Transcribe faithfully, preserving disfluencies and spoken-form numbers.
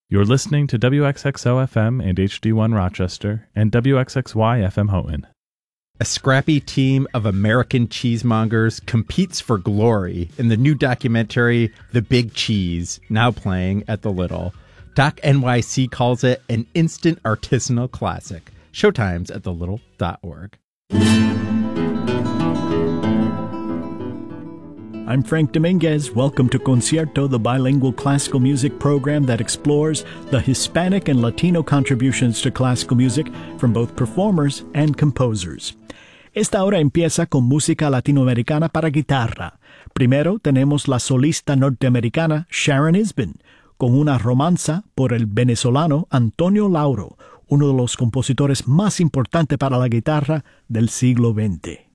You're listening to W X X O F M and H D one Rochester and W X X Y F M Houghton. A scrappy team of American cheesemongers competes for glory in the new documentary, The Big Cheese, now playing at the Little. Doc N Y C calls it an instant artisanal classic. Showtimes at the little dot org. I'm Frank Dominguez. Welcome to Concierto, the bilingual classical music program that explores the Hispanic and Latino contributions to classical music from both performers and composers. Esta hora empieza con música latinoamericana para guitarra. Primero tenemos la solista norteamericana Sharon Isbin, con una romanza por el venezolano Antonio Lauro, uno de los compositores más importantes para la guitarra del siglo veinte.